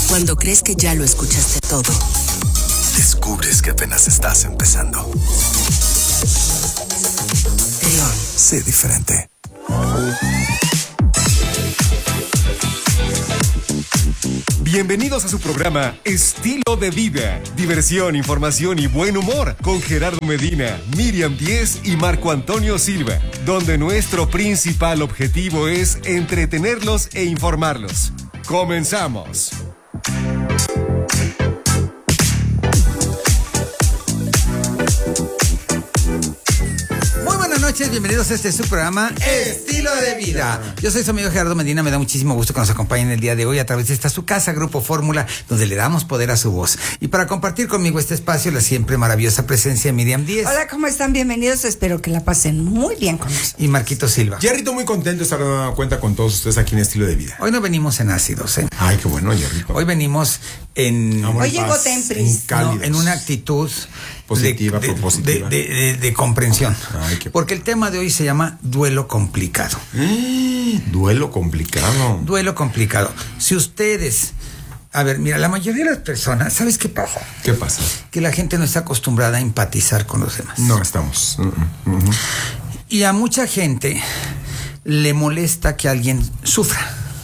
Cuando crees que ya lo escuchaste todo, descubres que apenas estás empezando. León. Sé diferente. Bienvenidos a su programa Estilo de Vida. Diversión, información y buen humor con Gerardo Medina, Miriam Díez y Marco Antonio Silva, donde nuestro principal objetivo es entretenerlos e informarlos. ¡Comenzamos! Buenas noches, bienvenidos a este su programa Estilo de Vida. Yo soy su amigo Gerardo Medina, me da muchísimo gusto que nos acompañen el día de hoy a través de esta su casa, Grupo Fórmula, donde le damos poder a su voz. Y para compartir conmigo este espacio, la siempre maravillosa presencia de Miriam Díez. Hola, ¿cómo están? Bienvenidos, espero que la pasen muy bien con nosotros. Y Marquito Silva. Jerrito, muy contento de estar dando cuenta con todos ustedes aquí en Estilo de Vida. Hoy no venimos en ácidos, ¿eh? Ay, qué bueno, Jerrito. Hoy venimos en... Hoy llegó Tempris. En una actitud positiva, propositiva. De comprensión. Ay, qué... Porque el tema de hoy se llama duelo complicado. Duelo complicado. Duelo complicado. Si ustedes... A ver, mira, la mayoría de las personas, ¿sabes qué pasa? ¿Qué pasa? Que la gente no está acostumbrada a empatizar con los demás. No estamos. Y a mucha gente le molesta que alguien sufra.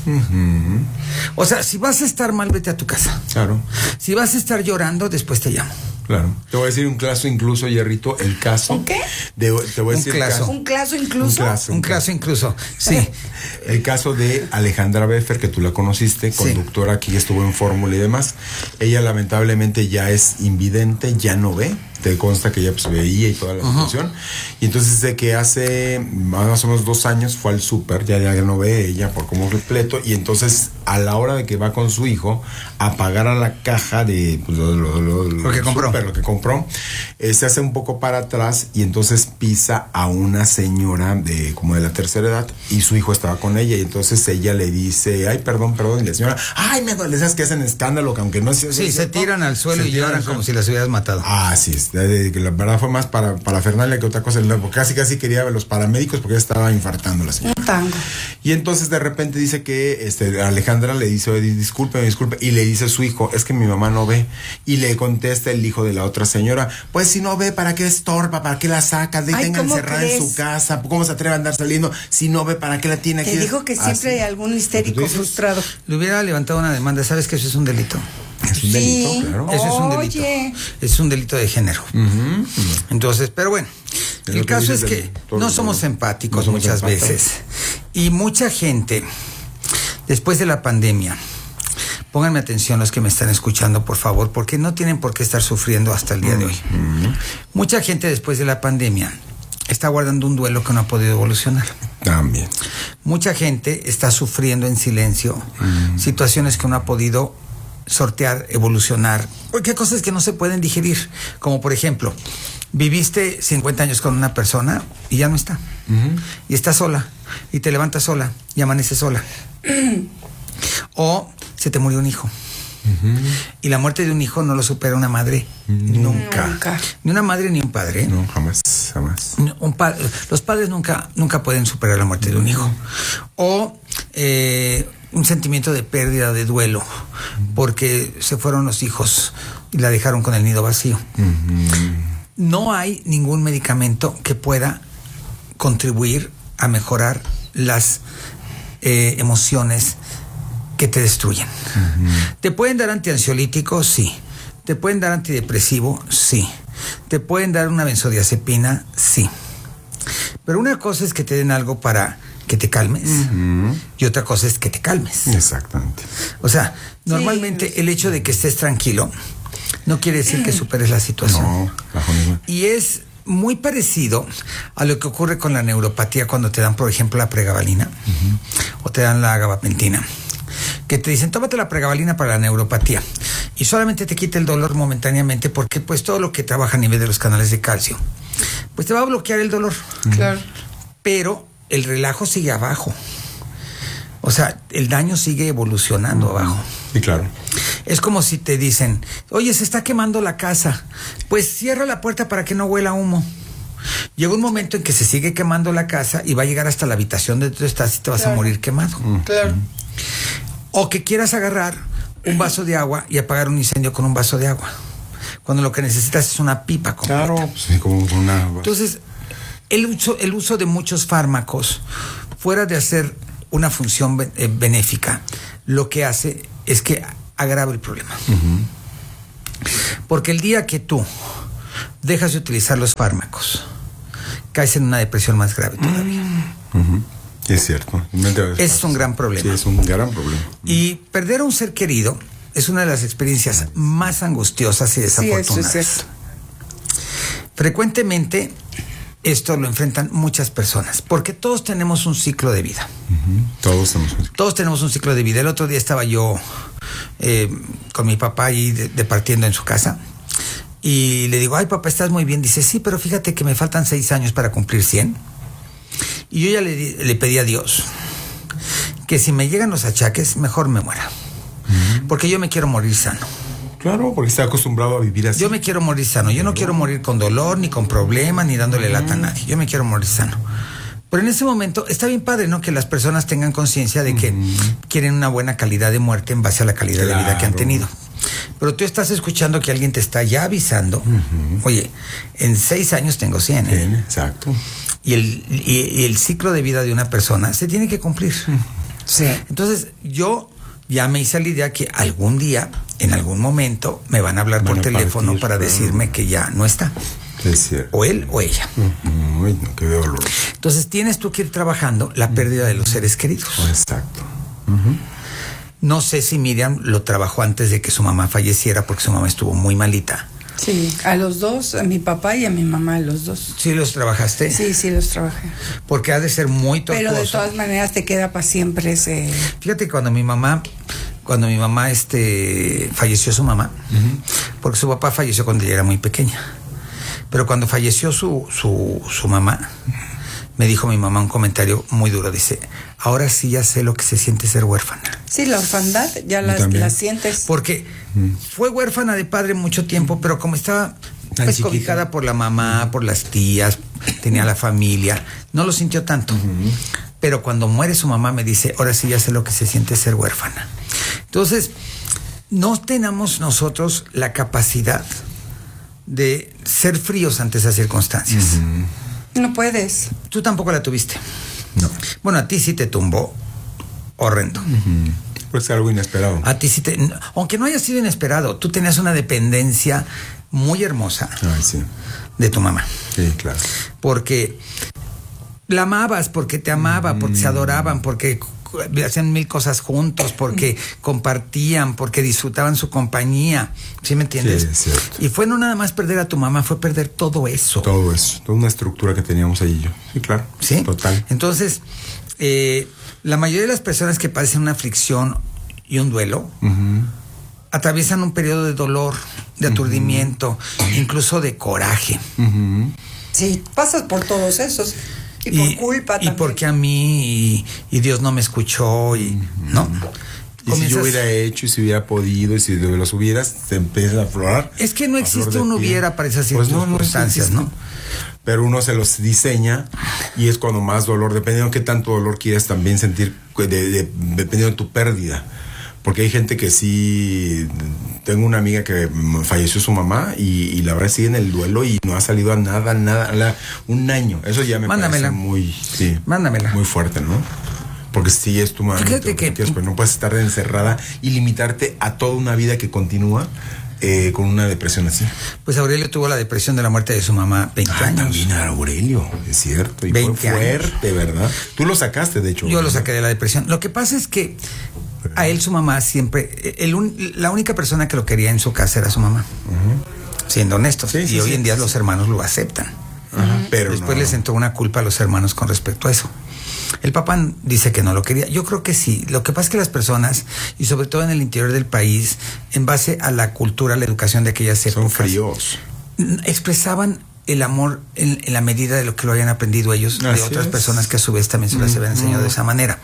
O sea, si vas a estar mal, vete a tu casa. Claro. Si vas a estar llorando, después te llamo. Claro. Te voy a decir un caso incluso, Jerrito, el caso. ¿Un qué? Te voy a decir ¿Un caso incluso? Un caso incluso, sí. El caso de Alejandra Beffer, que tú la conociste, conductora aquí, estuvo en Fórmula y demás. Ella lamentablemente ya es invidente, ya no ve. Te consta que ella pues veía y toda la situación. Y entonces de que hace más o menos 2 años fue al súper, ya no ve ella por como repleto, y entonces a la hora de que va con su hijo a pagar a la caja de pues, lo que compró, se hace un poco para atrás y entonces pisa a una señora de como de la tercera edad y su hijo estaba con ella, y entonces ella le dice, ay, perdón, y la señora, ay, me duele, esas que hacen escándalo, que aunque no sea... Sí, se tiran al suelo y lloran como si las hubieras matado. Ah, sí, que la verdad fue más para Fernalia que otra cosa, porque casi quería ver los paramédicos porque estaba infartando la señora. Un tango. Y entonces de repente dice que Alejandra le dice, disculpe, y le dice a su hijo, es que mi mamá no ve, y le contesta el hijo de la otra señora, pues si no ve, ¿para qué estorba? ¿Para qué la saca? Tenga encerrada en su casa, ¿cómo se atreve a andar saliendo? Si no ve, ¿para qué la tiene aquí? Te dijo que siempre hay algún histérico frustrado. Le hubiera levantado una demanda, ¿sabes que eso es un delito? Es un delito, claro. Eso es un delito. Es un delito de género. Entonces, pero bueno, el caso es que no somos empáticos muchas veces. Y mucha gente, después de la pandemia, pónganme atención los que me están escuchando, por favor, porque no tienen por qué estar sufriendo hasta el día de hoy. Mucha gente después de la pandemia está guardando un duelo que no ha podido evolucionar. También. Mucha gente está sufriendo en silencio situaciones que no ha podido sortear, evolucionar, porque hay cosas que no se pueden digerir, como por ejemplo, viviste 50 años con una persona y ya no está, y estás sola, y te levantas sola, y amaneces sola, o se te murió un hijo, y la muerte de un hijo no lo supera una madre nunca. Ni una madre ni un padre. No, jamás. Los padres nunca pueden superar la muerte de un hijo, o un sentimiento de pérdida, de duelo, porque se fueron los hijos y la dejaron con el nido vacío. No hay ningún medicamento que pueda contribuir a mejorar las emociones que te destruyen. ¿Te pueden dar antiansiolítico? Sí. ¿Te pueden dar antidepresivo? Sí. ¿Te pueden dar una benzodiazepina? Sí. Pero una cosa es que te den algo para que te calmes, y otra cosa es que te calmes. Exactamente. O sea, normalmente el hecho de que estés tranquilo no quiere decir que superes la situación. No, y es muy parecido a lo que ocurre con la neuropatía cuando te dan, por ejemplo, la pregabalina o te dan la gabapentina, que te dicen, tómate la pregabalina para la neuropatía, y solamente te quita el dolor momentáneamente, porque pues todo lo que trabaja a nivel de los canales de calcio pues te va a bloquear el dolor. Claro. Pero el relajo sigue abajo. O sea, el daño sigue evolucionando abajo. Sí, claro. Es como si te dicen, oye, se está quemando la casa, pues cierra la puerta para que no huela humo. Llega un momento en que se sigue quemando la casa y va a llegar hasta la habitación donde tú estás y te vas a morir quemado. Claro. O que quieras agarrar un vaso de agua y apagar un incendio con un vaso de agua, cuando lo que necesitas es una pipa completa. Claro, sí, como una... Entonces, el uso de muchos fármacos, fuera de hacer una función benéfica, lo que hace es que agrava el problema. Porque el día que tú dejas de utilizar los fármacos, caes en una depresión más grave todavía. Es cierto. Es un gran problema. Sí, es un gran problema. Y perder a un ser querido es una de las experiencias más angustiosas y desafortunadas. Sí, eso es cierto. Frecuentemente esto lo enfrentan muchas personas, porque todos tenemos un ciclo de vida. Todos tenemos un ciclo de vida. El otro día estaba yo con mi papá ahí departiendo en su casa, y le digo, ay papá, ¿estás muy bien? Dice, sí, pero fíjate que me faltan 6 años para cumplir 100. Y yo ya le pedí a Dios que si me llegan los achaques, mejor me muera. Porque yo me quiero morir sano. Claro, porque está acostumbrado a vivir así. Yo me quiero morir sano. Yo no quiero morir con dolor, ni con problemas, ni dándole lata a nadie. Yo me quiero morir sano. Pero en ese momento está bien padre, ¿no? Que las personas tengan conciencia de que quieren una buena calidad de muerte en base a la calidad de vida que han tenido. Pero tú estás escuchando que alguien te está ya avisando. Oye, en 6 años tengo 100. Bien, exacto. Y el ciclo de vida de una persona se tiene que cumplir. Sí. Entonces, yo ya me hice la idea que algún día, en algún momento, me van a hablar por teléfono para decirme que ya no está. Es cierto. O él o ella. Uy, no, qué dolor. Entonces, tienes tú que ir trabajando la pérdida de los seres queridos. Exacto. No sé si Miriam lo trabajó antes de que su mamá falleciera, porque su mamá estuvo muy malita. Sí, a los dos, a mi papá y a mi mamá, a los dos. ¿Sí los trabajaste? Sí, los trabajé. Porque ha de ser muy tortuoso. Pero de todas maneras te queda para siempre ese... Fíjate, cuando mi mamá falleció su mamá, porque su papá falleció cuando ella era muy pequeña. Pero cuando falleció su mamá, me dijo mi mamá un comentario muy duro. Dice, ahora sí ya sé lo que se siente ser huérfana. Sí, la orfandad ya la sientes. Porque fue huérfana de padre mucho tiempo, pero como estaba pues cobijada por la mamá, por las tías, tenía la familia, no lo sintió tanto. Pero cuando muere su mamá me dice, ahora sí ya sé lo que se siente ser huérfana. Entonces, no tenemos nosotros la capacidad de ser fríos ante esas circunstancias. No puedes. Tú tampoco la tuviste. No. Bueno, a ti sí te tumbó horrendo. Pues algo inesperado. A ti sí aunque no haya sido inesperado, tú tenías una dependencia muy hermosa de tu mamá. Sí, claro. Porque la amabas, porque te amaba, porque se adoraban, porque hacían 1000 cosas juntos, porque compartían, porque disfrutaban su compañía. ¿Sí me entiendes? Sí, es cierto. Y fue no nada más perder a tu mamá, fue perder todo eso. Todo eso, toda una estructura que teníamos ahí yo. Sí, claro. Sí. Total. Entonces, la mayoría de las personas que padecen una aflicción y un duelo atraviesan un periodo de dolor, de aturdimiento, incluso de coraje. Sí, pasas por todos esos. Y por culpa también. Y porque a mí, y Dios no me escuchó, y ¿no? Y si yo hubiera hecho, y si hubiera podido, y si los hubieras, te empiezan a aflorar. Es que no existe un hubiera para esas circunstancias, ¿no? Pero uno se los diseña y es cuando más dolor, dependiendo de qué tanto dolor quieras también sentir, dependiendo de tu pérdida. Porque hay gente que sí... Tengo una amiga que falleció su mamá y la verdad sigue en el duelo y no ha salido a nada, un año. Eso ya me parece muy... Sí, mándamela. Muy fuerte, ¿no? Porque sí es tu mamá. Fíjate que... Pues no puedes estar encerrada y limitarte a toda una vida que continúa con una depresión así. Pues Aurelio tuvo la depresión de la muerte de su mamá 20 años. También a Aurelio, es cierto. Y fue fuerte, años. ¿Verdad? Tú lo sacaste, de hecho. Yo lo saqué de la depresión. Lo que pasa es que a él su mamá siempre... la única persona que lo quería en su casa era su mamá. Siendo honestos. Sí, y hoy en día los hermanos lo aceptan. Pero después les entró una culpa a los hermanos con respecto a eso. El papá dice que no lo quería. Yo creo que sí. Lo que pasa es que las personas, y sobre todo en el interior del país, en base a la cultura, la educación de aquellas épocas, son fríos. Expresaban el amor en la medida de lo que lo hayan aprendido ellos de otras personas que a su vez también se les habían enseñado de esa manera.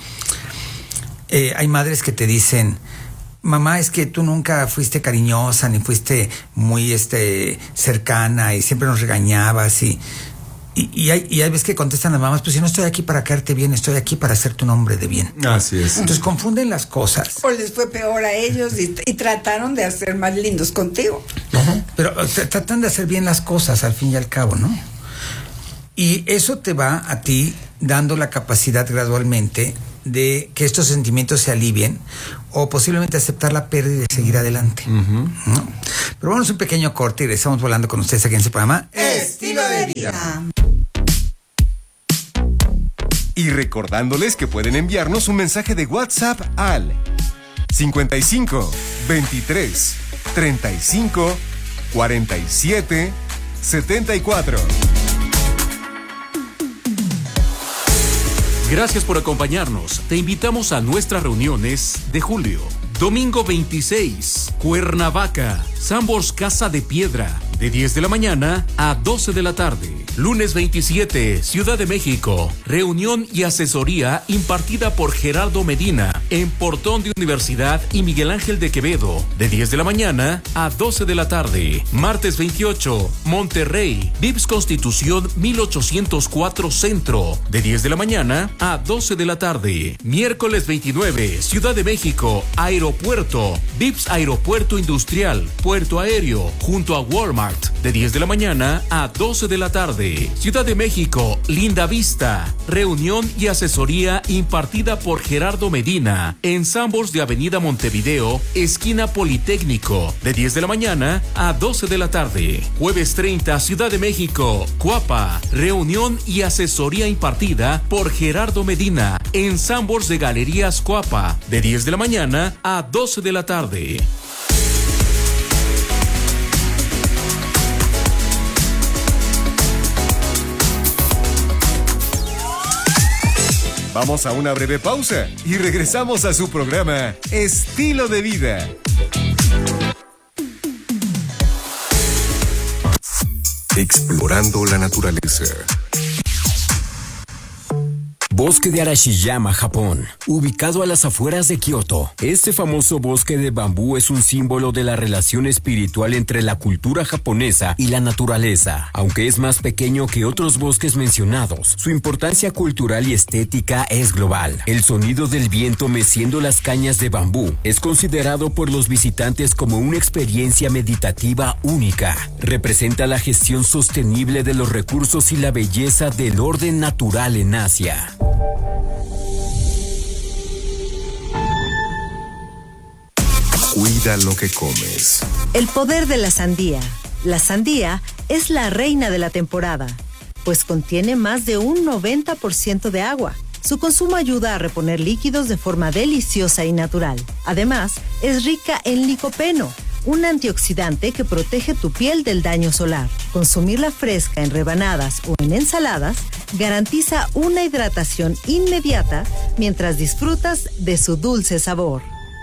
Hay madres que te dicen, mamá, es que tú nunca fuiste cariñosa, ni fuiste muy cercana, y siempre nos regañabas, y Y hay veces que contestan las mamás, pues si no estoy aquí para caerte bien, estoy aquí para hacerte un hombre de bien. Así es. Entonces confunden las cosas. O les fue peor a ellos y trataron de hacer más lindos contigo. Pero tratan de hacer bien las cosas al fin y al cabo, ¿no? Y eso te va a ti dando la capacidad gradualmente de que estos sentimientos se alivien o posiblemente aceptar la pérdida y seguir adelante. ¿No? Pero vamos a un pequeño corte y regresamos volando con ustedes aquí en este programa Estilo de Vida. Y recordándoles que pueden enviarnos un mensaje de WhatsApp al 55 23 35 47 74. Gracias por acompañarnos. Te invitamos a nuestras reuniones de julio. Domingo 26, Cuernavaca, Sambors Casa de Piedra, de 10 de la mañana a 12 de la tarde. Lunes 27, Ciudad de México, reunión y asesoría impartida por Gerardo Medina en Portón de Universidad y Miguel Ángel de Quevedo, de 10 de la mañana a 12 de la tarde. Martes 28, Monterrey, Vips Constitución 1804 Centro, de 10 de la mañana a 12 de la tarde. Miércoles 29, Ciudad de México, Aeropuerto, Vips Aeropuerto Industrial, Puerto Aéreo, junto a Walmart, de 10 de la mañana a 12 de la tarde. Ciudad de México, Linda Vista, reunión y asesoría impartida por Gerardo Medina en Sambors de Avenida Montevideo, esquina Politécnico, de 10 de la mañana a 12 de la tarde. Jueves 30, Ciudad de México, Cuapa, reunión y asesoría impartida por Gerardo Medina en Sambors de Galerías Cuapa, de 10 de la mañana a 12 de la tarde. Vamos a una breve pausa y regresamos a su programa Estilo de Vida. Explorando la naturaleza. Bosque de Arashiyama, Japón, ubicado a las afueras de Kioto. Este famoso bosque de bambú es un símbolo de la relación espiritual entre la cultura japonesa y la naturaleza. Aunque es más pequeño que otros bosques mencionados, su importancia cultural y estética es global. El sonido del viento meciendo las cañas de bambú es considerado por los visitantes como una experiencia meditativa única. Representa la gestión sostenible de los recursos y la belleza del orden natural en Asia. Cuida lo que comes. El poder de la sandía. La sandía es la reina de la temporada, pues contiene más de un 90% de agua. Su consumo ayuda a reponer líquidos de forma deliciosa y natural. Además, es rica en licopeno, un antioxidante que protege tu piel del daño solar. Consumirla fresca en rebanadas o en ensaladas garantiza una hidratación inmediata mientras disfrutas de su dulce sabor.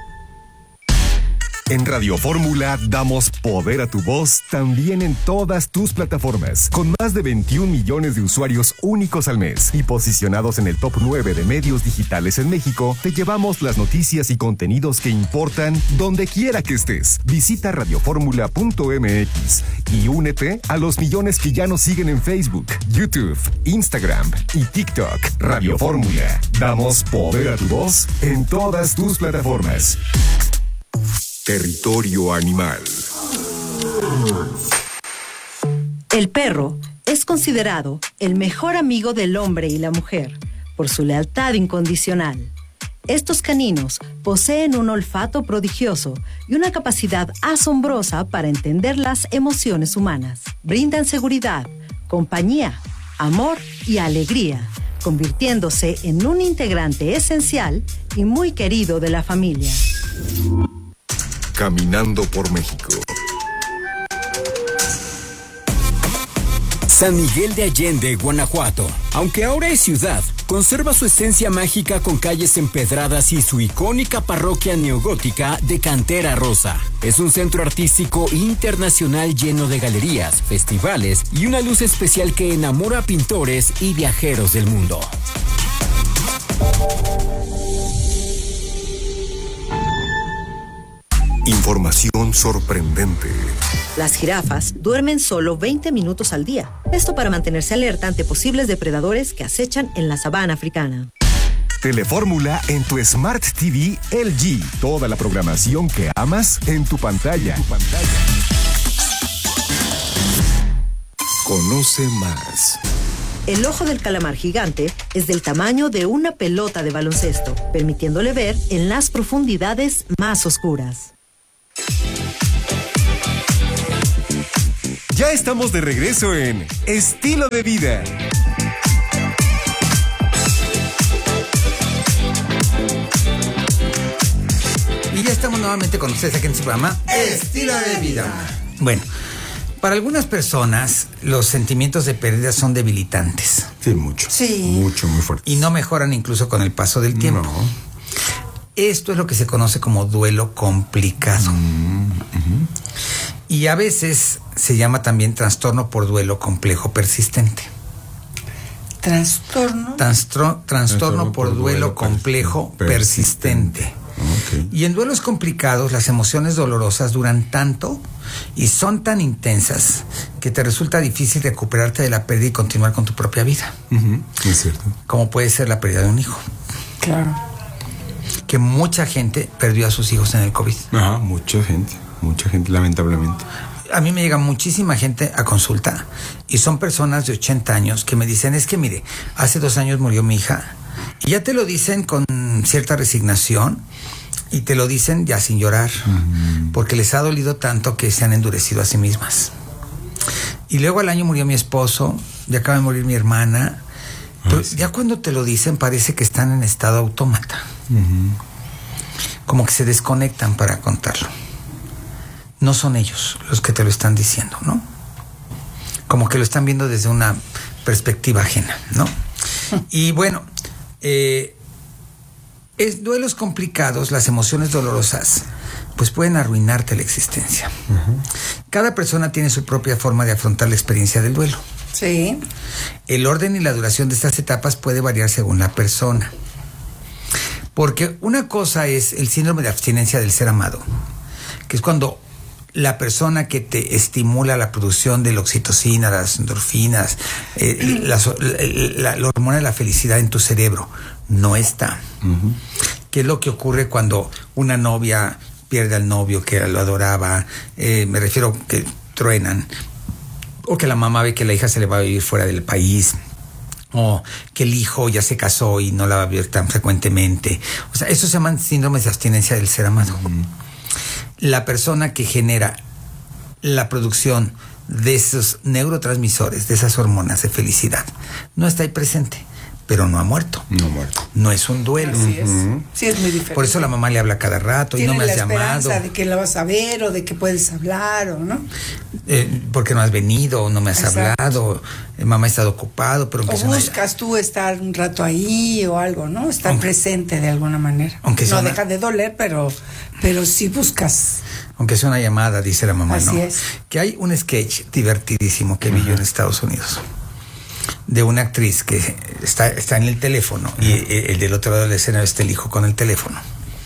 En Radio Fórmula damos poder a tu voz también en todas tus plataformas, con más de 21 millones de usuarios únicos al mes y posicionados en el top 9 de medios digitales en México. Te llevamos las noticias y contenidos que importan donde quiera que estés. Visita radioformula.mx y únete a los millones que ya nos siguen en Facebook, YouTube, Instagram y TikTok. Radio Fórmula, damos poder a tu voz en todas tus plataformas. Territorio animal. El perro es considerado el mejor amigo del hombre y la mujer por su lealtad incondicional. Estos caninos poseen un olfato prodigioso y una capacidad asombrosa para entender las emociones humanas. Brindan seguridad, compañía, amor y alegría, convirtiéndose en un integrante esencial y muy querido de la familia. Caminando por México. San Miguel de Allende, Guanajuato. Aunque ahora es ciudad, conserva su esencia mágica con calles empedradas y su icónica parroquia neogótica de cantera rosa. Es un centro artístico internacional lleno de galerías, festivales y una luz especial que enamora a pintores y viajeros del mundo. Información sorprendente. Las jirafas duermen solo 20 minutos al día. Esto para mantenerse alerta ante posibles depredadores que acechan en la sabana africana. Telefórmula en tu Smart TV LG. Toda la programación que amas en tu pantalla. Conoce más. El ojo del calamar gigante es del tamaño de una pelota de baloncesto, permitiéndole ver en las profundidades más oscuras. Ya estamos de regreso en Estilo de Vida. Y ya estamos nuevamente con ustedes aquí en su programa Estilo de Vida. Bueno, para algunas personas los sentimientos de pérdida son debilitantes. Sí, mucho. Sí. Mucho, muy fuerte. Y no mejoran incluso con el paso del tiempo. No. Esto es lo que se conoce como duelo complicado. Y a veces se llama también trastorno por duelo complejo persistente. Trastorno por duelo complejo persistente. Okay. Y en duelos complicados las emociones dolorosas duran tanto y son tan intensas que te resulta difícil recuperarte de la pérdida y continuar con tu propia vida. Es cierto. Como puede ser la pérdida de un hijo. Claro. Que mucha gente perdió a sus hijos en el COVID. Ajá, mucha gente, lamentablemente. A mí me llega muchísima gente a consulta y son personas de 80 años que me dicen, es que mire, hace 2 años murió mi hija. Y ya te lo dicen con cierta resignación y te lo dicen ya sin llorar, porque les ha dolido tanto que se han endurecido a sí mismas. Y luego al año murió mi esposo, ya acaba de morir mi hermana. Pero ya cuando te lo dicen parece que están en estado autómata. Como que se desconectan para contarlo. No son ellos los que te lo están diciendo, ¿no? Como que lo están viendo desde una perspectiva ajena, ¿no? Y bueno, duelos complicados, las emociones dolorosas, pues pueden arruinarte la existencia. Cada persona tiene su propia forma de afrontar la experiencia del duelo. Sí. El orden y la duración de estas etapas puede variar según la persona. Porque una cosa es el síndrome de abstinencia del ser amado, que es cuando la persona que te estimula la producción de la oxitocina, las endorfinas, la hormona de la felicidad en tu cerebro no está. ¿Qué es lo que ocurre cuando una novia pierde al novio que lo adoraba? Me refiero que truenan. O que la mamá ve que la hija se le va a vivir fuera del país. O que el hijo ya se casó y no la va a ver tan frecuentemente. O sea, eso se llaman síndromes de abstinencia del ser amado. La persona que genera la producción de esos neurotransmisores, de esas hormonas de felicidad, no está ahí presente, pero no ha muerto. No ha muerto. No es un duelo. Así es. Sí, es muy diferente. Por eso la mamá le habla cada rato y no me has llamado. Tiene la esperanza de que la vas a ver o de que puedes hablar o no. Porque no has venido o no me has hablado. Mamá ha estado ocupado, pero o buscas tú estar un rato ahí o algo, ¿no? Estar presente de alguna manera. Aunque no deja de doler, pero sí buscas. Aunque sea una llamada, dice la mamá, Así ¿no? es. Que hay un sketch divertidísimo que vi yo en Estados Unidos de una actriz que está en el teléfono y el del otro lado del escenario está el hijo con el teléfono.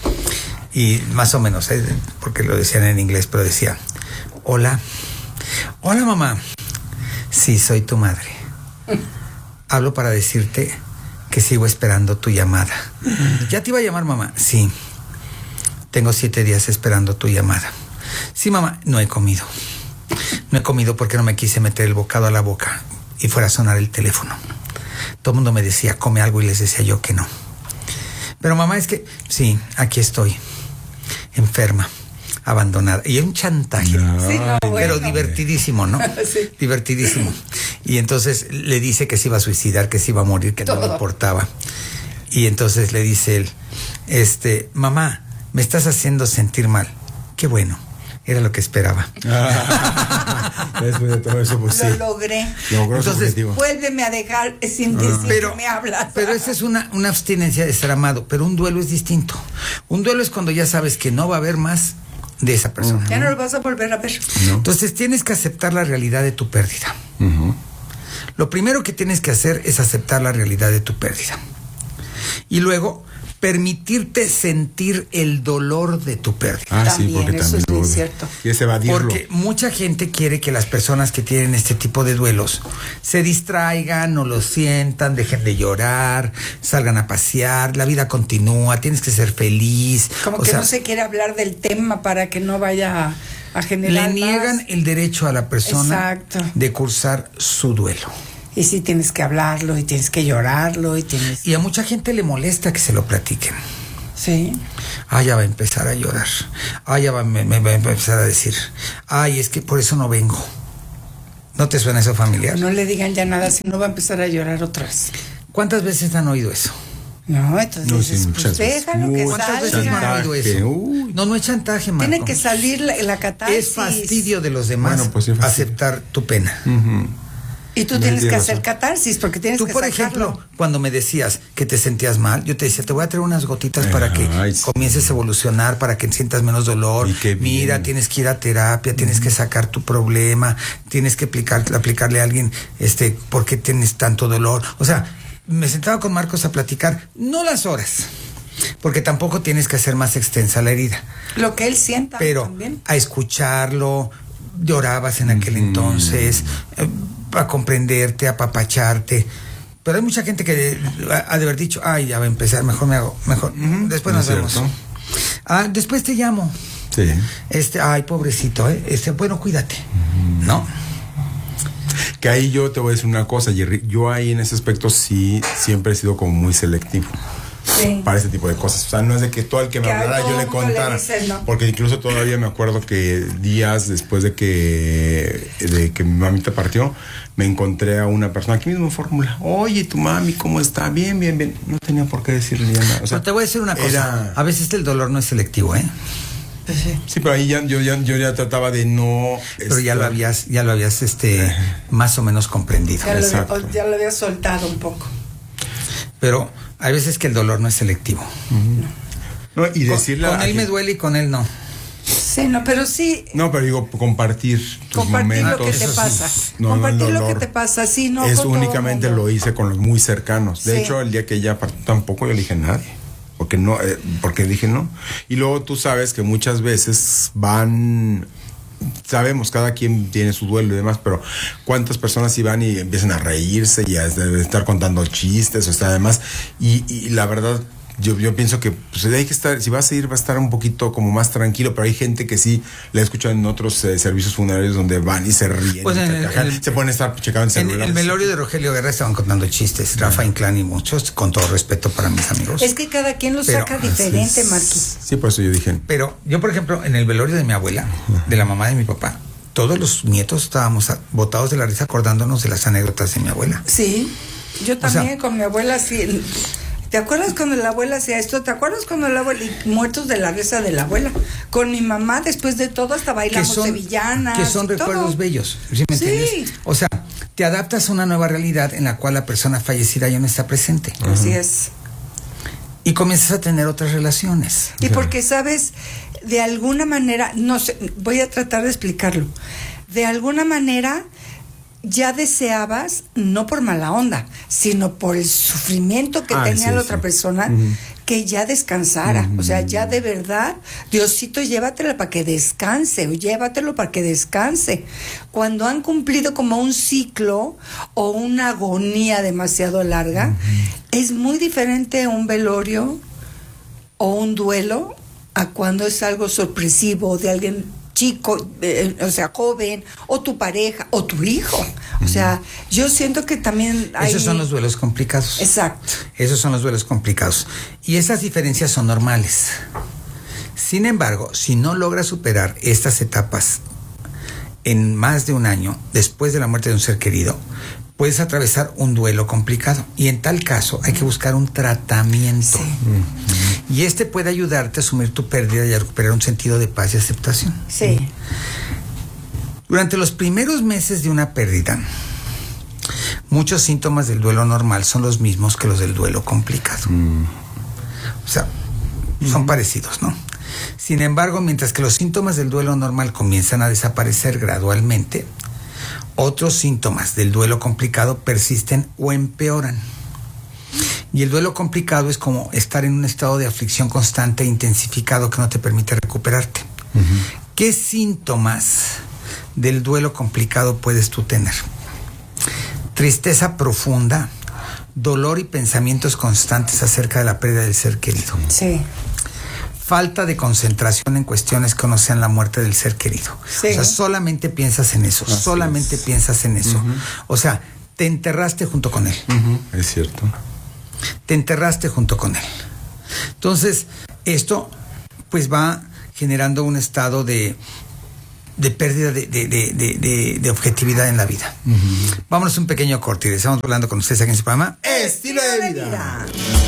Y más o menos, porque lo decían en inglés, pero decía, hola mamá, sí, soy tu madre. Hablo para decirte que sigo esperando tu llamada. ¿Ya te iba a llamar mamá? Sí. Tengo 7 días esperando tu llamada. Sí, mamá, no he comido. No he comido porque no me quise meter el bocado a la boca y fuera a sonar el teléfono. Todo el mundo me decía, come algo, y les decía yo que no. Pero mamá, es que, sí, aquí estoy, enferma, abandonada. Y es un chantaje, Sí, no, pero bueno. Divertidísimo, ¿no? Sí. Divertidísimo. Y entonces le dice que se iba a suicidar, que se iba a morir, que no le importaba. Y entonces le dice él, mamá, me estás haciendo sentir mal. Qué bueno, era lo que esperaba. Después de todo eso, pues sí. Lo logré. Logró su Entonces, objetivo. Vuélveme a dejar sin decir que me hablas. Pero esa es una abstinencia de ser amado, pero un duelo es distinto. Un duelo es cuando ya sabes que no va a haber más de esa persona. Ya no lo vas a volver a ver. No. Entonces tienes que aceptar la realidad de tu pérdida. Lo primero que tienes que hacer es aceptar la realidad de tu pérdida. Y luego permitirte sentir el dolor de tu pérdida. También, sí, porque eso también es muy cierto. Quieres evadirlo. Porque mucha gente quiere que las personas que tienen este tipo de duelos se distraigan, no lo sientan, dejen de llorar, salgan a pasear, la vida continúa, tienes que ser feliz. Como que no se quiere hablar del tema para que no vaya a generar. Le niegan más el derecho a la persona Exacto. de cursar su duelo. Y sí tienes que hablarlo, y tienes que llorarlo, Y a mucha gente le molesta que se lo platiquen. Sí. Ay, ya va a empezar a llorar. Ay, ya me va a empezar a decir. Ay, es que por eso no vengo. ¿No te suena eso familiar? No le digan ya nada, si no va a empezar a llorar otra vez. ¿Cuántas veces han oído eso? No, entonces muchas veces. déjalo que ¿Cuántas veces no han salga. oído eso? Uy. No es chantaje, Marco. Tiene que salir la catarsis. Es fastidio de los demás Bueno, pues sí, fastidio. aceptar tu pena. Y tú No tienes que tienes hacer razón. catarsis porque tienes Tú, que por sacarlo. ejemplo, cuando me decías que te sentías mal, yo te decía, te voy a traer unas gotitas para que Ay, sí. comiences a evolucionar, para que sientas menos dolor. Y qué bien. Mira, tienes que ir a terapia, tienes que sacar tu problema, tienes que aplicarle a alguien por qué tienes tanto dolor. O sea, me sentaba con Marcos a platicar, no las horas, porque tampoco tienes que hacer más extensa la herida. Lo que él sienta Pero también. a escucharlo, llorabas en aquel entonces, a comprenderte, a apapacharte. Pero hay mucha gente que ha de haber dicho, ay, ya va a empezar, mejor me hago, mejor, después nos es vemos. cierto. Después te llamo. Sí. Ay, pobrecito, bueno, cuídate. ¿No? Que ahí yo te voy a decir una cosa, Jerry. Yo ahí en ese aspecto sí siempre he sido como muy selectivo. Sí. Para ese tipo de cosas. O sea, no es de que todo el que me Que a hablara todo yo le mundo le contara. dices, ¿no? Porque incluso todavía me acuerdo que días después de que mi mamita partió, me encontré a una persona aquí mismo en Fórmula. Oye, tu mami, ¿cómo está? Bien, bien, bien. No tenía por qué decirle ya nada. O sea, Pero te voy a decir una cosa. A veces el dolor no es selectivo, ¿eh? Sí, pero ahí yo ya trataba de no. Pero ya lo habías más o menos comprendido. Ya lo había soltado un poco. Pero hay veces que el dolor no es selectivo. No, y decirle con él me duele y con él no. Sí, no, pero sí. No, pero digo, compartir tus momentos. Lo que te pasa. No, compartir el lo dolor que te pasa, sí, no. Es con todo únicamente mundo. lo hice con los muy cercanos. De Sí. hecho, el día que ella partió tampoco yo le dije a nadie. Porque no, porque dije no. Y luego tú sabes que muchas veces sabemos, cada quien tiene su duelo y demás, pero cuántas personas iban y empiezan a reírse y a estar contando chistes o sea, además, y la verdad, yo pienso que pues, hay que estar, si vas a ir, va a estar un poquito como más tranquilo, pero hay gente que sí la escuchan en otros servicios funerarios donde van y se ríen, Pues y se ponen a estar checando en celulares. En el velorio de Rogelio Guerra estaban contando chistes, Rafa Inclán y muchos, con todo respeto para mis amigos. Es que cada quien lo saca diferente, Marqui. Sí, por eso yo dije. Pero yo, por ejemplo, en el velorio de mi abuela, de la mamá de mi papá, todos los nietos estábamos botados de la risa acordándonos de las anécdotas de mi abuela. Sí, yo también con mi abuela sí. ¿Te acuerdas cuando la abuela hacía esto? ¿Te acuerdas cuando la abuela, y muertos de la risa de la abuela? Con mi mamá, después de todo, hasta bailamos sevillanas. Que son y recuerdos todo. bellos, ¿sí me entiendes? O sea, te adaptas a una nueva realidad en la cual la persona fallecida ya no está presente. Así es. Y comienzas a tener otras relaciones. Y porque, ¿sabes? De alguna manera, no sé, voy a tratar de explicarlo. De alguna manera ya deseabas, no por mala onda, sino por el sufrimiento que tenía la otra persona, que ya descansara. O sea, ya de verdad, Diosito, llévatela para que descanse, o llévatelo para que descanse. Cuando han cumplido como un ciclo o una agonía demasiado larga, es muy diferente un velorio o un duelo a cuando es algo sorpresivo de alguien chico, o sea, joven, o tu pareja, o tu hijo. O sea, yo siento que también hay... Esos son los duelos complicados. Exacto. Esos son los duelos complicados. Y esas diferencias son normales. Sin embargo, si no logras superar estas etapas en más de un año después de la muerte de un ser querido, puedes atravesar un duelo complicado. Y en tal caso hay que buscar un tratamiento. Y puede ayudarte a asumir tu pérdida y a recuperar un sentido de paz y aceptación. Sí. Durante los primeros meses de una pérdida, muchos síntomas del duelo normal son los mismos que los del duelo complicado. O sea, son parecidos, ¿no? Sin embargo, mientras que los síntomas del duelo normal comienzan a desaparecer gradualmente, otros síntomas del duelo complicado persisten o empeoran. Y el duelo complicado es como estar en un estado de aflicción constante e intensificado que no te permite recuperarte. ¿Qué síntomas del duelo complicado puedes tú tener? Tristeza profunda, dolor y pensamientos constantes acerca de la pérdida del ser querido. Sí. Falta de concentración en cuestiones que no sean la muerte del ser querido. Sí. O sea, solamente piensas en eso, piensas en eso. O sea, te enterraste junto con él. Es cierto. Te enterraste junto con él. Entonces, esto pues va generando un estado de pérdida de objetividad en la vida. Vámonos a un pequeño corte y estamos hablando con ustedes aquí en su programa Estilo de Vida.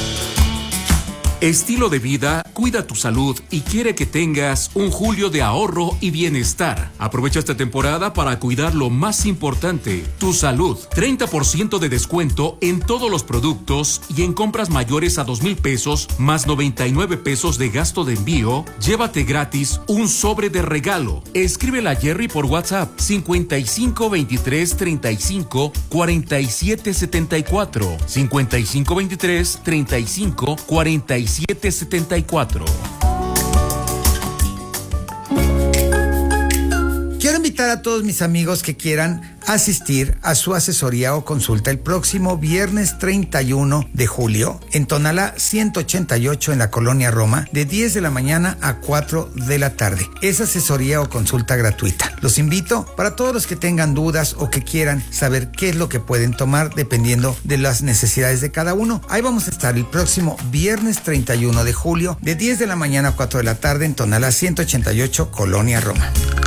Estilo de Vida cuida tu salud y quiere que tengas un julio de ahorro y bienestar. Aprovecha esta temporada para cuidar lo más importante, tu salud. 30% de descuento en todos los productos y en compras mayores a 2,000 pesos más 99 pesos de gasto de envío. Llévate gratis un sobre de regalo. Escríbele a Jerry por WhatsApp 55 23 35 47 74 55 23 35 47 74. Quiero invitar a todos mis amigos que quieran asistir a su asesoría o consulta el próximo viernes 31 de julio en Tonalá 188 en la Colonia Roma, de 10 de la mañana a 4 de la tarde. Es asesoría o consulta gratuita. Los invito para todos los que tengan dudas o que quieran saber qué es lo que pueden tomar dependiendo de las necesidades de cada uno. Ahí vamos a estar el próximo viernes 31 de julio de 10 de la mañana a 4 de la tarde en Tonalá 188, Colonia Roma.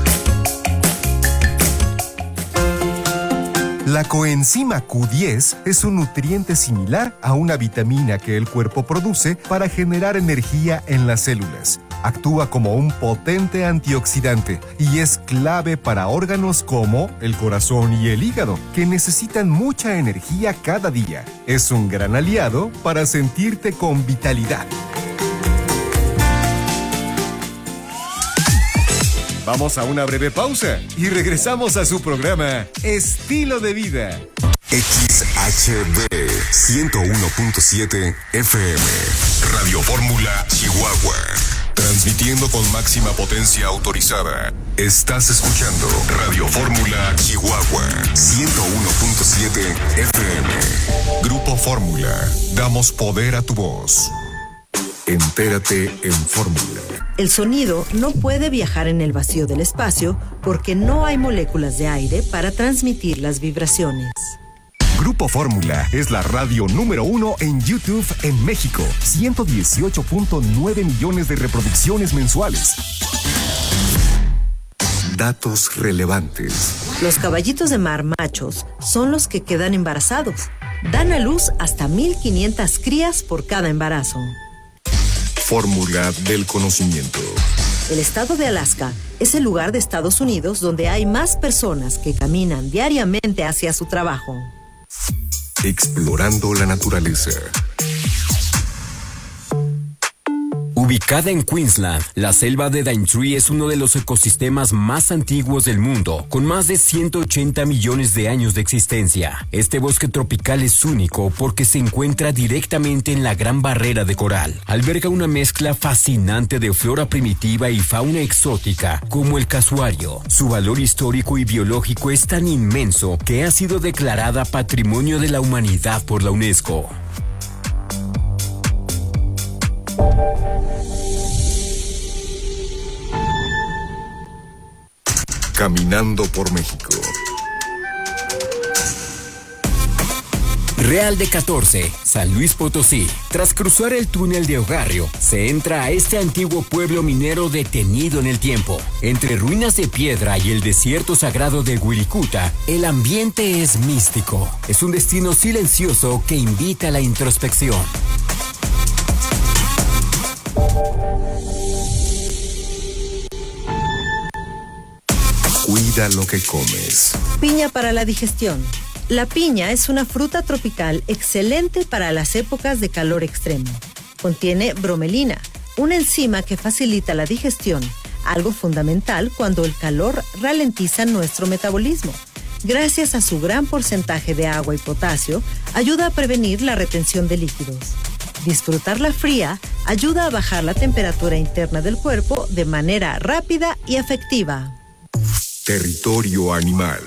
La coenzima Q10 es un nutriente similar a una vitamina que el cuerpo produce para generar energía en las células. Actúa como un potente antioxidante y es clave para órganos como el corazón y el hígado, que necesitan mucha energía cada día. Es un gran aliado para sentirte con vitalidad. Vamos a una breve pausa y regresamos a su programa Estilo de Vida. XHB 101.7 FM Radio Fórmula Chihuahua. Transmitiendo con máxima potencia autorizada. Estás escuchando Radio Fórmula Chihuahua 101.7 FM. Grupo Fórmula. Damos poder a tu voz. Entérate en Fórmula. El sonido no puede viajar en el vacío del espacio porque no hay moléculas de aire para transmitir las vibraciones. Grupo Fórmula es la radio número 1 en YouTube en México. 118.9 millones de reproducciones mensuales. Datos relevantes. Los caballitos de mar machos son los que quedan embarazados. Dan a luz hasta 1,500 crías por cada embarazo. Fórmula del conocimiento. El estado de Alaska es el lugar de Estados Unidos donde hay más personas que caminan diariamente hacia su trabajo. Explorando la naturaleza. Ubicada en Queensland, la selva de Daintree es uno de los ecosistemas más antiguos del mundo, con más de 180 millones de años de existencia. Este bosque tropical es único porque se encuentra directamente en la Gran Barrera de Coral. Alberga una mezcla fascinante de flora primitiva y fauna exótica, como el casuario. Su valor histórico y biológico es tan inmenso que ha sido declarada Patrimonio de la Humanidad por la UNESCO. Caminando por México. Real de 14, San Luis Potosí. Tras cruzar el túnel de Ogarrio, se entra a este antiguo pueblo minero detenido en el tiempo. Entre ruinas de piedra y el desierto sagrado de Wirikuta, el ambiente es místico. Es un destino silencioso que invita a la introspección. Cuida lo que comes. Piña para la digestión. La piña es una fruta tropical excelente para las épocas de calor extremo. Contiene bromelina, una enzima que facilita la digestión, algo fundamental cuando el calor ralentiza nuestro metabolismo. gracias a su gran porcentaje de agua y potasio, ayuda a prevenir la retención de líquidos. Disfrutarla fría ayuda a bajar la temperatura interna del cuerpo de manera rápida y efectiva. Territorio animal.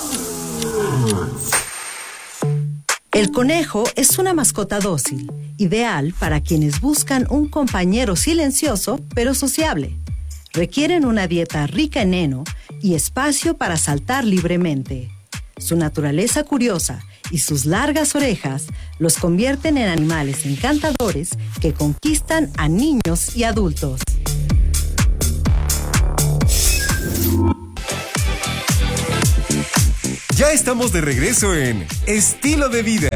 El conejo es una mascota dócil, ideal para quienes buscan un compañero silencioso pero sociable. Requieren una dieta rica en heno y espacio para saltar libremente. Su naturaleza curiosa y sus largas orejas los convierten en animales encantadores que conquistan a niños y adultos. Ya estamos de regreso en Estilo de Vida.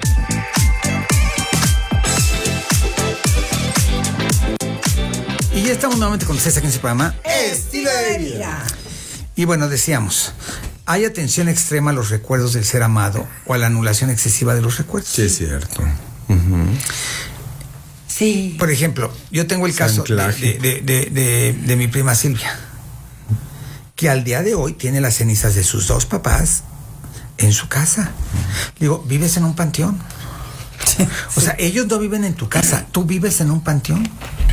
Y ya estamos nuevamente con ustedes aquí en este programa Estilo de Vida. Y bueno, decíamos, hay atención extrema a los recuerdos del ser amado o a la anulación excesiva de los recuerdos. Sí, es cierto. Sí. Por ejemplo, yo tengo el caso de mi prima Silvia, que al día de hoy tiene las cenizas de sus dos papás en su casa. Digo, ¿vives en un panteón? Sí. O sea, ellos no viven en tu casa, tú vives en un panteón.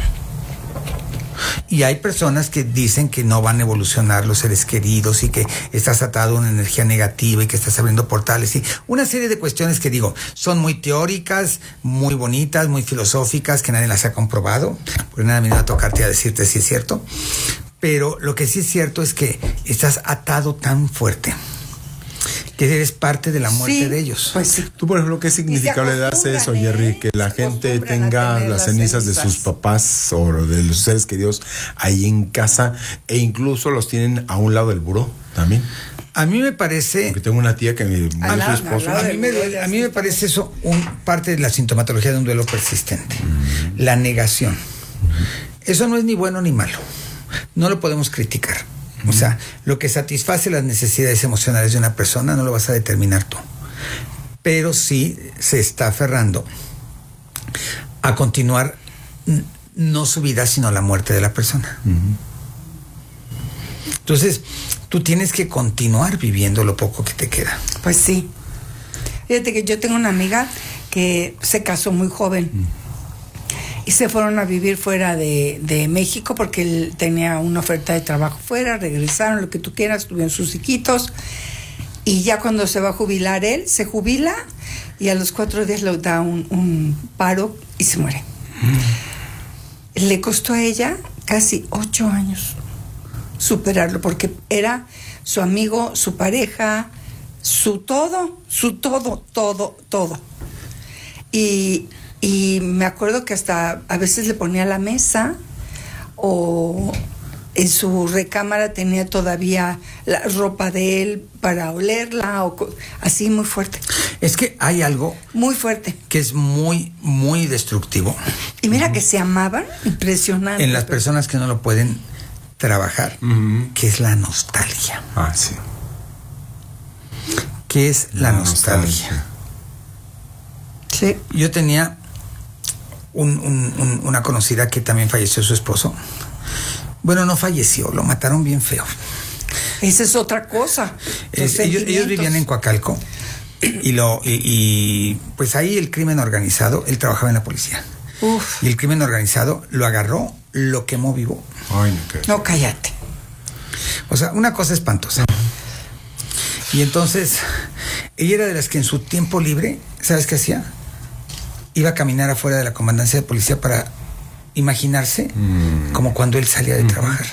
Y hay personas que dicen que no van a evolucionar los seres queridos y que estás atado a una energía negativa y que estás abriendo portales y una serie de cuestiones que digo, son muy teóricas, muy bonitas, muy filosóficas, que nadie las ha comprobado, porque nada me va a tocarte a decirte si es cierto. Pero lo que sí es cierto es que estás atado tan fuerte que eres parte de la muerte de ellos. Pues sí. Tú, por ejemplo, ¿qué significado le das a eso, Jerry? Que la gente tenga las cenizas de sus papás o de los seres queridos ahí en casa e incluso los tienen a un lado del buró también. A mí me parece... Porque tengo una tía que me su esposo. A mí me parece eso parte de la sintomatología de un duelo persistente. La negación. Eso no es ni bueno ni malo. No lo podemos criticar. O sea, lo que satisface las necesidades emocionales de una persona no lo vas a determinar tú. Pero sí se está aferrando a continuar no su vida, sino la muerte de la persona. Entonces, tú tienes que continuar viviendo lo poco que te queda. Pues sí. Fíjate que yo tengo una amiga que se casó muy joven. Y se fueron a vivir fuera de México porque él tenía una oferta de trabajo fuera, regresaron, lo que tú quieras, tuvieron sus hijitos. Y ya cuando se va a jubilar él, se jubila y a los 4 días le da un paro y se muere. Le costó a ella casi 8 años superarlo porque era su amigo, su pareja, su todo. Y me acuerdo que hasta a veces le ponía la mesa o en su recámara tenía todavía la ropa de él para olerla o así muy fuerte. Es que hay algo muy fuerte que es muy, muy destructivo. Y mira que se amaban, impresionante. En las personas que no lo pueden trabajar, que es la nostalgia. Ah, sí. ¿Qué es la nostalgia? Sí. Yo tenía una conocida que también falleció su esposo. Bueno, no falleció, lo mataron bien feo. Esa es otra cosa. Ellos vivían en Coacalco y pues ahí el crimen organizado, él trabajaba en la policía. Y el crimen organizado lo agarró, lo quemó vivo. Ay, no, cállate. O sea, una cosa espantosa. Y entonces, ella era de las que en su tiempo libre, ¿sabes qué hacía? Iba a caminar afuera de la comandancia de policía para imaginarse como cuando él salía de trabajar.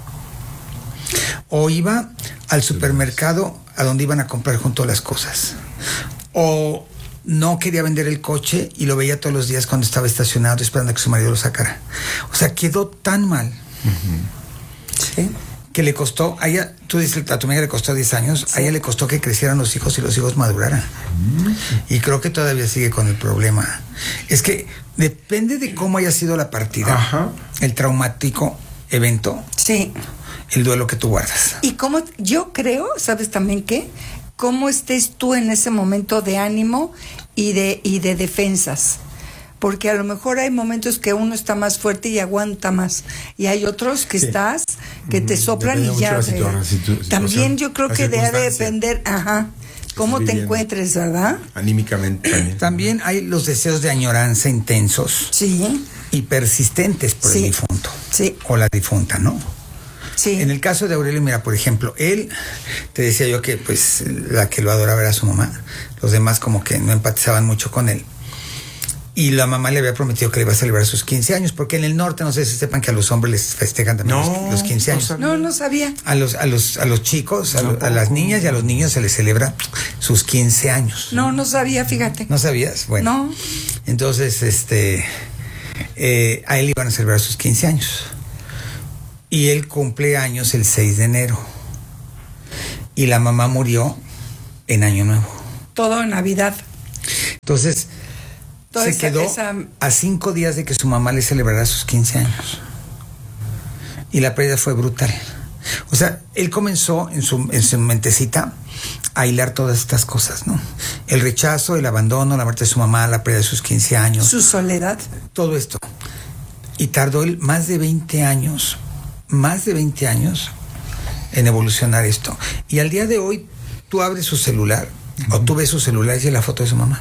O iba al supermercado a donde iban a comprar junto las cosas. O no quería vender el coche y lo veía todos los días cuando estaba estacionado esperando a que su marido lo sacara. O sea, quedó tan mal sí, que le costó, a ella, tú dices, a tu amiga le costó 10 años, a ella le costó que crecieran los hijos y los hijos maduraran. Y creo que todavía sigue con el problema. Es que depende de cómo haya sido la partida, el traumático evento, sí, el duelo que tú guardas. Y cómo, yo creo, ¿sabes también qué? Cómo estés tú en ese momento de ánimo y de defensas. porque a lo mejor hay momentos que uno está más fuerte y aguanta más, y hay otros que estás, que te soplan y ya. También yo creo que debe depender, cómo te encuentres, ¿verdad? Anímicamente También hay los deseos de añoranza intensos. Sí. Y persistentes por el difunto. Sí. O la difunta, ¿no? Sí. En el caso de Aurelio, mira, por ejemplo, él, te decía yo que pues la que lo adoraba era su mamá. Los demás como que no empatizaban mucho con él. Y la mamá le había prometido que le iba a celebrar sus 15 años, porque en el norte, no sé si sepan que a los hombres les festejan también los 15 años. No sabía. A los chicos, a las niñas y a los niños se les celebra sus 15 años. No sabía, fíjate. ¿No sabías? Bueno. No. Entonces, a él iban a celebrar sus 15 años. Y él cumple años el 6 de enero. Y la mamá murió en Año Nuevo. Todo en Navidad. Entonces, se quedó a 5 días de que su mamá le celebrara sus 15 años. Y la pérdida fue brutal. O sea, él comenzó en su mentecita a hilar todas estas cosas, ¿no? El rechazo, el abandono, la muerte de su mamá, la pérdida de sus 15 años. Su soledad. Todo esto. Y tardó él más de 20 años en evolucionar esto. Y al día de hoy, tú abres su celular, o tú ves su celular y es la foto de su mamá.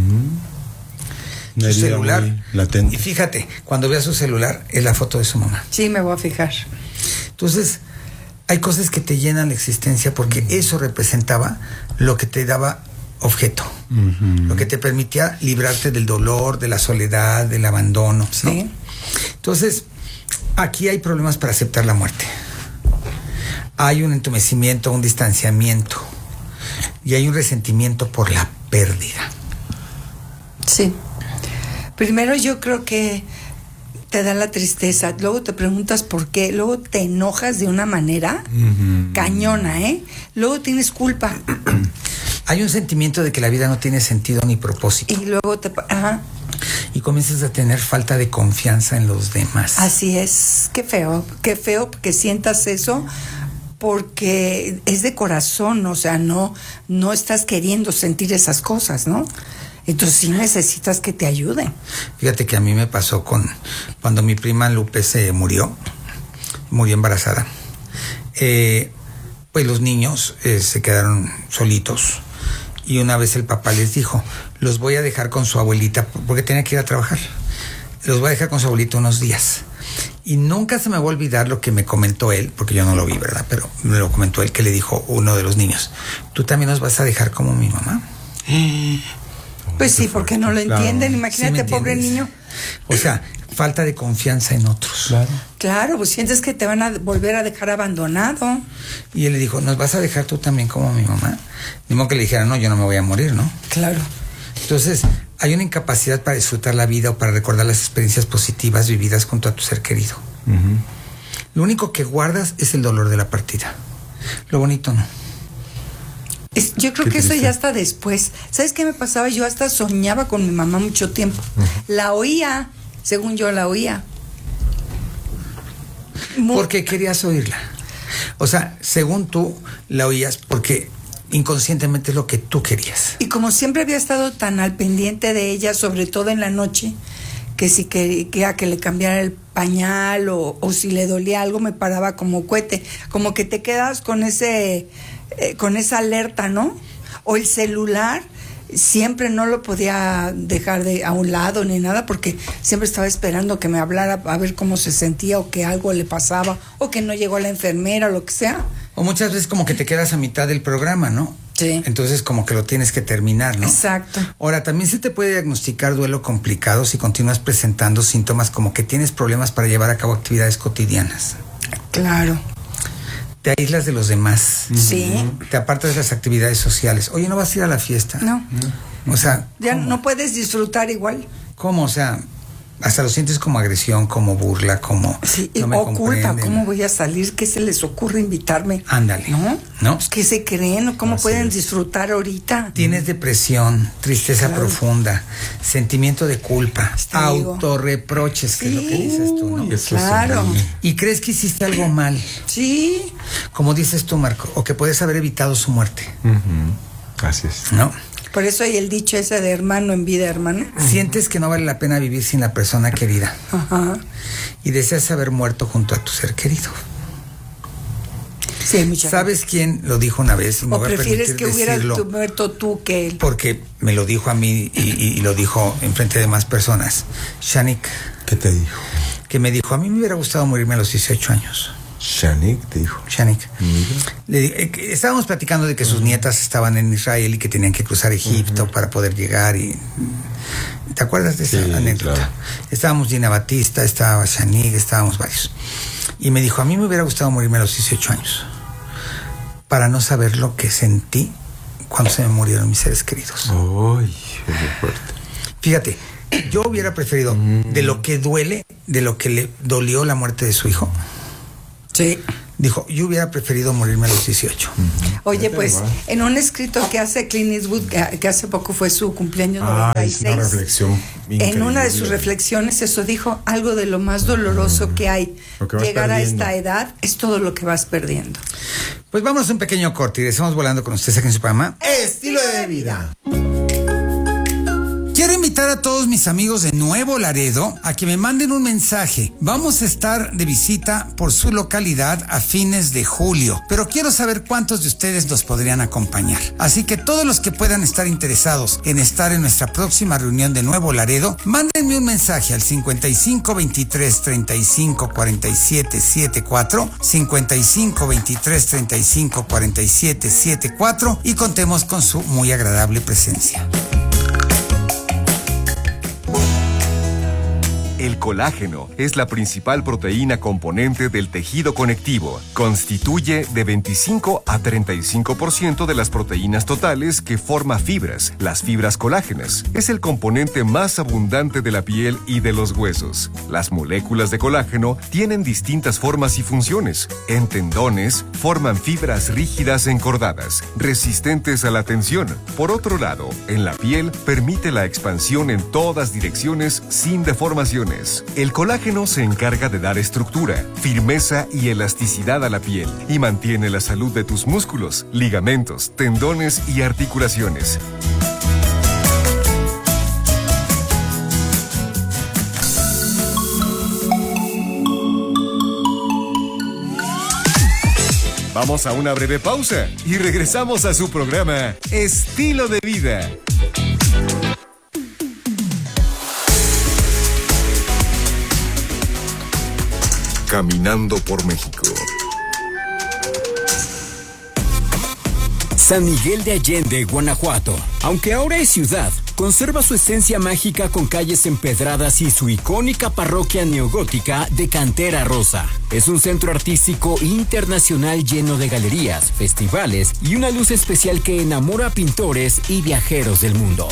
Su celular. Latente. Y fíjate, cuando veas su celular, es la foto de su mamá. Sí, me voy a fijar. Entonces, hay cosas que te llenan la existencia porque eso representaba lo que te daba objeto, lo que te permitía librarte del dolor, de la soledad, del abandono, ¿no? Sí. Entonces, aquí hay problemas para aceptar la muerte. Hay un entumecimiento, un distanciamiento y hay un resentimiento por la pérdida. Sí. Primero yo creo que te da la tristeza, luego te preguntas por qué, luego te enojas de una manera cañona, luego tienes culpa. Hay un sentimiento de que la vida no tiene sentido ni propósito. Y luego y comienzas a tener falta de confianza en los demás. Así es, qué feo que sientas eso, porque es de corazón, o sea, no estás queriendo sentir esas cosas, ¿no? Entonces sí necesitas que te ayuden. Fíjate que a mí me pasó cuando mi prima Lupe se murió embarazada. Pues los niños se quedaron solitos y una vez el papá les dijo, los voy a dejar con su abuelita, porque tenía que ir a trabajar. Los voy a dejar con su abuelita unos días. Y nunca se me va a olvidar lo que me comentó él, porque yo no lo vi, ¿verdad? Pero me lo comentó él, que le dijo uno de los niños, ¿tú también nos vas a dejar como mi mamá? Pues sí, porque no lo entienden. Imagínate, ¿Sí me pobre entiendes? niño. O sea, falta de confianza en otros. Claro, pues sientes que te van a volver a dejar abandonado. Y él le dijo, ¿nos vas a dejar tú también como mi mamá? Ni modo que le dijera, no, yo no me voy a morir, ¿no? Claro. Entonces, hay una incapacidad para disfrutar la vida o para recordar las experiencias positivas vividas junto a tu ser querido. Lo único que guardas es el dolor de la partida. Lo bonito no. Yo creo que eso ya está después. ¿Sabes qué me pasaba? Yo hasta soñaba con mi mamá mucho tiempo. La oía, según yo la oía. Porque querías oírla. O sea, según tú la oías porque inconscientemente es lo que tú querías. Y como siempre había estado tan al pendiente de ella, sobre todo en la noche, que si quería que le cambiara el pañal o si le dolía algo, me paraba como cohete. Como que te quedas con esa alerta, ¿no? O el celular, siempre no lo podía dejar a un lado ni nada, porque siempre estaba esperando que me hablara a ver cómo se sentía, o que algo le pasaba, o que no llegó la enfermera, o lo que sea. O muchas veces como que te quedas a mitad del programa, ¿no? Sí. Entonces como que lo tienes que terminar, ¿no? Exacto. Ahora, también se te puede diagnosticar duelo complicado si continúas presentando síntomas como que tienes problemas para llevar a cabo actividades cotidianas. Claro. Te aíslas de los demás. Sí. Te apartas de las actividades sociales. Oye, ¿no vas a ir a la fiesta? No. O sea, ya ¿cómo? no puedes disfrutar igual. ¿Cómo? O sea, hasta lo sientes como agresión, como burla, como sí, no me o culpa. comprenden. ¿Cómo voy a salir? ¿Qué se les ocurre invitarme? Ándale. ¿No? Pues, ¿qué se creen? ¿Cómo Así pueden es. disfrutar ahorita? Tienes depresión, tristeza profunda, sentimiento de culpa, autorreproches, que es lo que dices tú, ¿no? Claro. Y crees que hiciste algo mal, Sí. como dices tú, Marco, o que puedes haber evitado su muerte, Así es. ¿no? Por eso hay el dicho ese de hermano en vida, hermano. Sientes que no vale la pena vivir sin la persona querida. Ajá. Y deseas haber muerto junto a tu ser querido. Sí, mucha ¿Sabes quién lo dijo una vez? O prefieres que hubieras muerto tú que él. Porque me lo dijo a mí y lo dijo en frente de más personas. Shanik. ¿Qué te dijo? Que me dijo, a mí me hubiera gustado morirme a los 18 años. Shanik te dijo. Shanik. Estábamos platicando de que sus nietas estaban en Israel y que tenían que cruzar Egipto para poder llegar y... ¿Te acuerdas de esa anécdota? Claro. Estábamos Gina Batista, estaba Shanik, estábamos varios. Y me dijo, a mí me hubiera gustado morirme a los 18 años para no saber lo que sentí cuando se me murieron mis seres queridos. ¡Ay, qué fuerte! Fíjate, yo hubiera preferido de lo que duele, de lo que le dolió la muerte de su hijo. Sí. Dijo, yo hubiera preferido morirme a los 18. Oye, pues, en un escrito que hace Clint Eastwood, que hace poco fue su cumpleaños 96. Es una reflexión increíble. En una de sus reflexiones eso dijo, algo de lo más doloroso que hay. Llegar a esta edad es todo lo que vas perdiendo. Pues vámonos a un pequeño corte y regresamos volando con ustedes aquí en su programa Estilo de Vida. Quiero invitar a todos mis amigos de Nuevo Laredo a que me manden un mensaje. Vamos a estar de visita por su localidad a fines de julio, pero quiero saber cuántos de ustedes nos podrían acompañar. Así que todos los que puedan estar interesados en estar en nuestra próxima reunión de Nuevo Laredo, mándenme un mensaje al 55 23 35 47 74, 55 23 35 47 74 y contemos con su muy agradable presencia. El colágeno es la principal proteína componente del tejido conectivo. Constituye de 25 a 35% de las proteínas totales que forma fibras, las fibras colágenas. Es el componente más abundante de la piel y de los huesos. Las moléculas de colágeno tienen distintas formas y funciones. En tendones, forman fibras rígidas encordadas, resistentes a la tensión. Por otro lado, en la piel, permite la expansión en todas direcciones sin deformaciones. El colágeno se encarga de dar estructura, firmeza y elasticidad a la piel y mantiene la salud de tus músculos, ligamentos, tendones y articulaciones. Vamos a una breve pausa y regresamos a su programa Estilo de Vida. Caminando por México. San Miguel de Allende, Guanajuato. Aunque ahora es ciudad, conserva su esencia mágica con calles empedradas y su icónica parroquia neogótica de cantera rosa. Es un centro artístico internacional lleno de galerías, festivales y una luz especial que enamora a pintores y viajeros del mundo.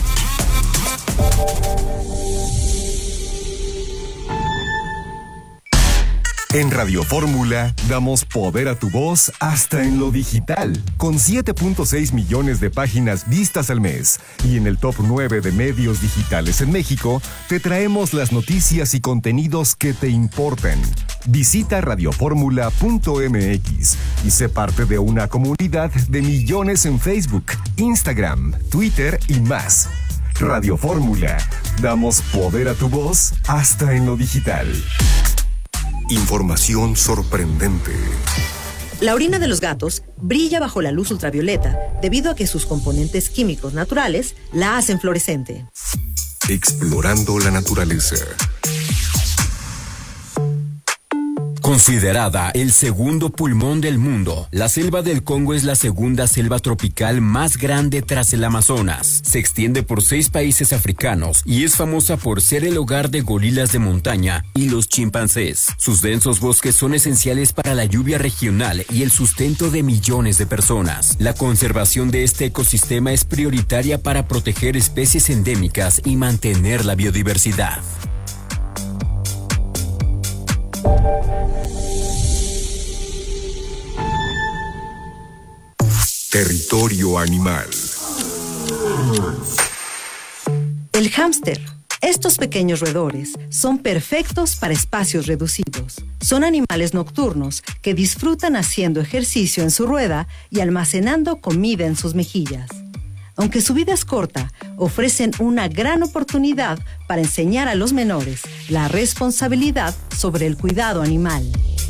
En Radio Fórmula damos poder a tu voz hasta en lo digital, con 7.6 millones de páginas vistas al mes. Y en el top 9 de medios digitales en México, te traemos las noticias y contenidos que te importan. Visita radioformula.mx y sé parte de una comunidad de millones en Facebook, Instagram, Twitter y más. Radio Fórmula, damos poder a tu voz hasta en lo digital. Información sorprendente. La orina de los gatos brilla bajo la luz ultravioleta debido a que sus componentes químicos naturales la hacen fluorescente. Explorando la naturaleza. Considerada el segundo pulmón del mundo, la selva del Congo es la segunda selva tropical más grande tras el Amazonas. Se extiende por 6 países africanos y es famosa por ser el hogar de gorilas de montaña y los chimpancés. Sus densos bosques son esenciales para la lluvia regional y el sustento de millones de personas. La conservación de este ecosistema es prioritaria para proteger especies endémicas y mantener la biodiversidad. Territorio animal. El hámster. Estos pequeños roedores son perfectos para espacios reducidos. Son animales nocturnos que disfrutan haciendo ejercicio en su rueda y almacenando comida en sus mejillas. Aunque su vida es corta, ofrecen una gran oportunidad para enseñar a los menores la responsabilidad sobre el cuidado animal.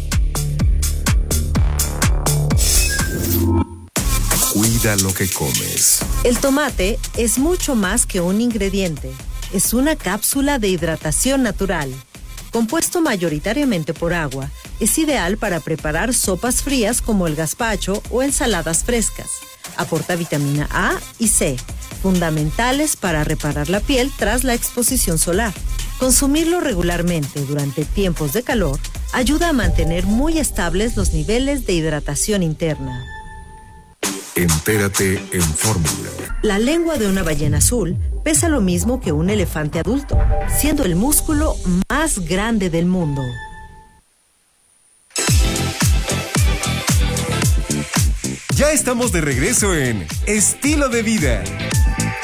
Cuida lo que comes. El tomate es mucho más que un ingrediente. Es una cápsula de hidratación natural. Compuesto mayoritariamente por agua, es ideal para preparar sopas frías como el gazpacho o ensaladas frescas. Aporta vitamina A y C, fundamentales para reparar la piel tras la exposición solar. Consumirlo regularmente durante tiempos de calor ayuda a mantener muy estables los niveles de hidratación interna. Entérate en Fórmula. La lengua de una ballena azul pesa lo mismo que un elefante adulto, siendo el músculo más grande del mundo. Ya estamos de regreso en Estilo de Vida.